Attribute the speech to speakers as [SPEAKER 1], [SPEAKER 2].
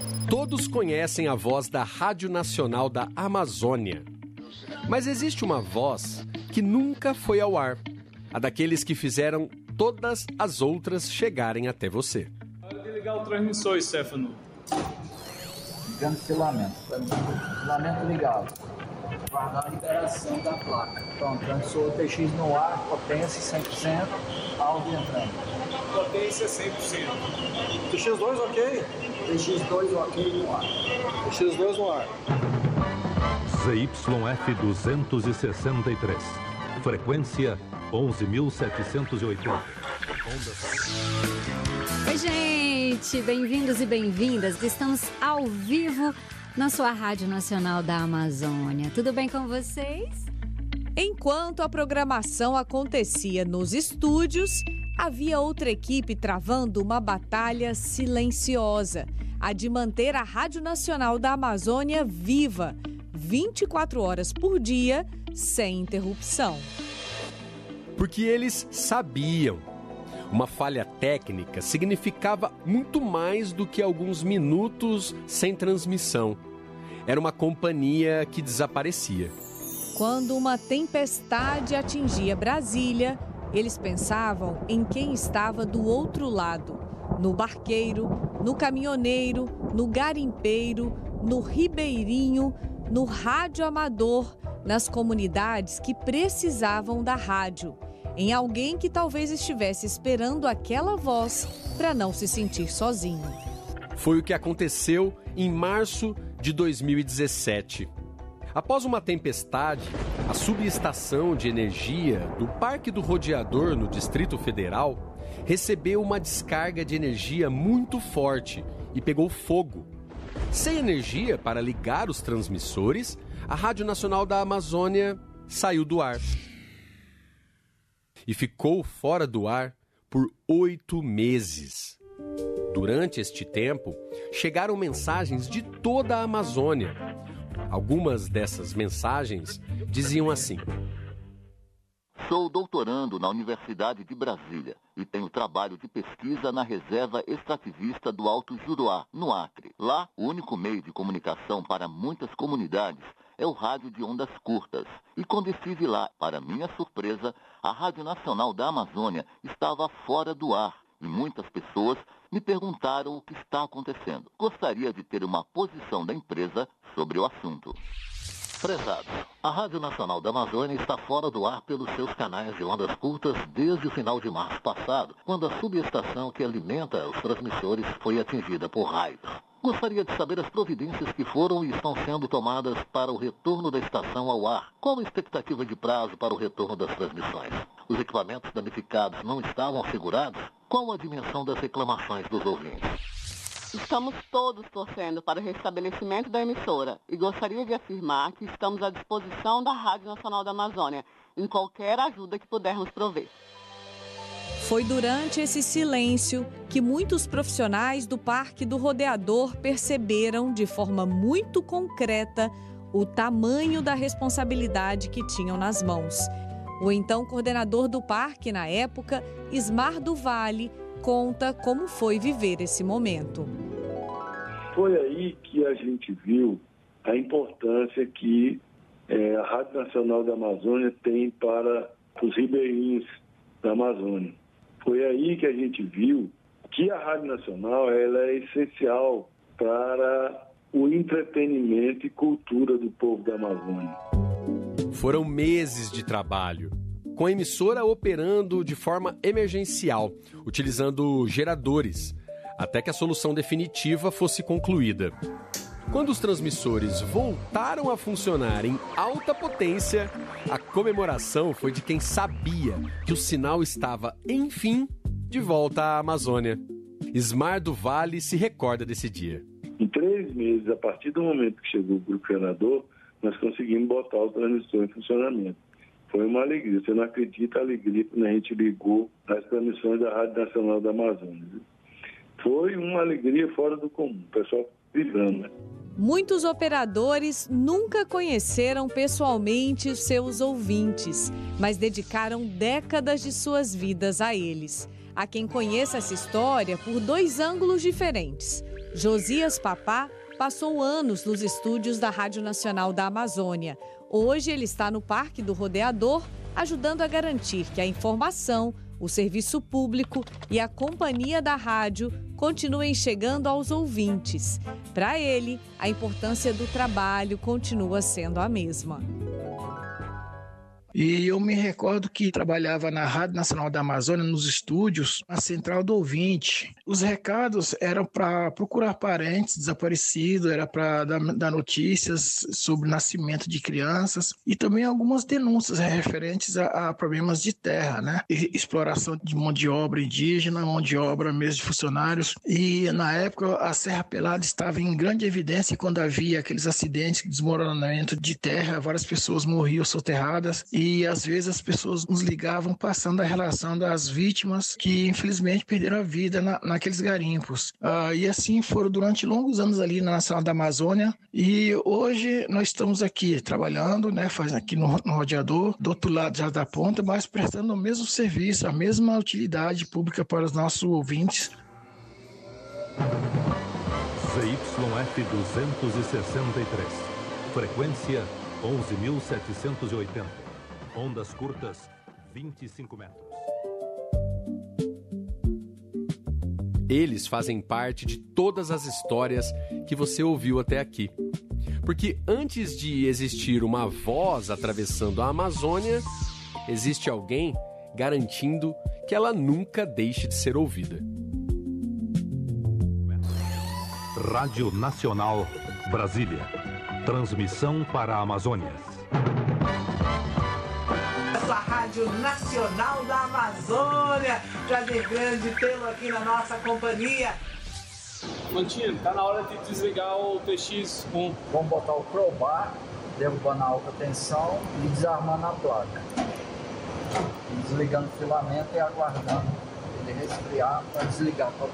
[SPEAKER 1] Todos conhecem a voz da Rádio Nacional da Amazônia. Mas existe uma voz que nunca foi ao ar. A daqueles que fizeram todas as outras chegarem até você.
[SPEAKER 2] Hora de ligar o transmissor, Stefano.
[SPEAKER 3] Ligando filamento. Filamento ligado. Guardar a liberação da placa. Pronto, transmissor TX no ar, potência 100%, áudio entrando.
[SPEAKER 2] Potência 100%. TX2 ok?
[SPEAKER 3] TX2 ok no ar.
[SPEAKER 2] TX2 no ar.
[SPEAKER 4] ZYF 263. Frequência 11.780.
[SPEAKER 5] Oi, gente! Bem-vindos e bem-vindas. Estamos ao vivo na sua Rádio Nacional da Amazônia. Tudo bem com vocês?
[SPEAKER 6] Enquanto a programação acontecia nos estúdios, havia outra equipe travando uma batalha silenciosa, a de manter a Rádio Nacional da Amazônia viva, 24 horas por dia, sem interrupção.
[SPEAKER 1] Porque eles sabiam. Uma falha técnica significava muito mais do que alguns minutos sem transmissão. Era uma companhia que desaparecia.
[SPEAKER 6] Quando uma tempestade atingia Brasília, eles pensavam em quem estava do outro lado. No barqueiro, no caminhoneiro, no garimpeiro, no ribeirinho, no rádio amador, nas comunidades que precisavam da rádio. Em alguém que talvez estivesse esperando aquela voz para não se sentir sozinho.
[SPEAKER 1] Foi o que aconteceu em março de 2017. Após uma tempestade, a subestação de energia do Parque do Rodeador, no Distrito Federal, recebeu uma descarga de energia muito forte e pegou fogo. Sem energia para ligar os transmissores, a Rádio Nacional da Amazônia saiu do ar. E ficou fora do ar por 8 meses. Durante este tempo, chegaram mensagens de toda a Amazônia. Algumas dessas mensagens diziam assim:
[SPEAKER 7] Sou doutorando na Universidade de Brasília e tenho trabalho de pesquisa na Reserva Extrativista do Alto Juruá, no Acre. Lá, o único meio de comunicação para muitas comunidades é o rádio de ondas curtas. E quando estive lá, para minha surpresa, a Rádio Nacional da Amazônia estava fora do ar. E muitas pessoas me perguntaram o que está acontecendo. Gostaria de ter uma posição da empresa sobre o assunto. Prezados, a Rádio Nacional da Amazônia está fora do ar pelos seus canais de ondas curtas desde o final de março passado, quando a subestação que alimenta os transmissores foi atingida por raios. Gostaria de saber as providências que foram e estão sendo tomadas para o retorno da estação ao ar. Qual a expectativa de prazo para o retorno das transmissões? Os equipamentos danificados não estavam assegurados? Qual a dimensão das reclamações dos ouvintes?
[SPEAKER 8] Estamos todos torcendo para o restabelecimento da emissora e gostaria de afirmar que estamos à disposição da Rádio Nacional da Amazônia em qualquer ajuda que pudermos prover.
[SPEAKER 6] Foi durante esse silêncio que muitos profissionais do Parque do Rodeador perceberam de forma muito concreta o tamanho da responsabilidade que tinham nas mãos. O então coordenador do parque na época, Ismar do Vale, conta como foi viver esse momento.
[SPEAKER 9] Foi aí que a gente viu a importância que a Rádio Nacional da Amazônia tem para os ribeirinhos da Amazônia. Foi aí que a gente viu que a Rádio Nacional ela é essencial para o entretenimento e cultura do povo da Amazônia.
[SPEAKER 1] Foram meses de trabalho, com a emissora operando de forma emergencial, utilizando geradores, até que a solução definitiva fosse concluída. Quando os transmissores voltaram a funcionar em alta potência, a comemoração foi de quem sabia que o sinal estava, enfim, de volta à Amazônia. Ismar do Vale se recorda desse dia.
[SPEAKER 9] Em 3 meses, a partir do momento que chegou o grupo senador, nós conseguimos botar o transmissor em funcionamento. Foi uma alegria. Você não acredita a alegria quando a gente ligou as transmissões da Rádio Nacional da Amazônia. Foi uma alegria fora do comum. O pessoal vibrando, né?
[SPEAKER 6] Muitos operadores nunca conheceram pessoalmente os seus ouvintes, mas dedicaram décadas de suas vidas a eles. Há quem conheça essa história por 2 ângulos diferentes. Josias Papá passou anos nos estúdios da Rádio Nacional da Amazônia. Hoje ele está no Parque do Rodeador, ajudando a garantir que a informação, o serviço público e a companhia da rádio continuem chegando aos ouvintes. Para ele, a importância do trabalho continua sendo a mesma.
[SPEAKER 10] E eu me recordo que trabalhava na Rádio Nacional da Amazônia, nos estúdios, na Central do Ouvinte. Os recados eram para procurar parentes desaparecidos, era para dar notícias sobre o nascimento de crianças e também algumas denúncias referentes a problemas de terra, né? Exploração de mão de obra indígena, mão de obra mesmo de funcionários. E na época a Serra Pelada estava em grande evidência quando havia aqueles acidentes, desmoronamento de terra, várias pessoas morriam soterradas. E às vezes as pessoas nos ligavam passando a relação das vítimas que infelizmente perderam a vida naqueles garimpos. E assim foram durante longos anos ali na Nacional da Amazônia. E hoje nós estamos aqui trabalhando, né, faz aqui no Rodeador, do outro lado já da ponta, mas prestando o mesmo serviço, a mesma utilidade pública para os nossos ouvintes.
[SPEAKER 4] CYF 263, frequência 11.780. Ondas curtas, 25 metros.
[SPEAKER 1] Eles fazem parte de todas as histórias que você ouviu até aqui. Porque antes de existir uma voz atravessando a Amazônia, existe alguém garantindo que ela nunca deixe de ser ouvida.
[SPEAKER 4] Rádio Nacional, Brasília. Transmissão para a Amazônia.
[SPEAKER 11] Rádio Nacional da Amazônia. Prazer grande tê-lo aqui na nossa companhia.
[SPEAKER 2] Mantinho, tá na hora de desligar o TX1.
[SPEAKER 3] Vamos botar o crowbar, derrubando a alta tensão e desarmando a placa. Desligando o filamento e aguardando ele resfriar para desligar totalmente.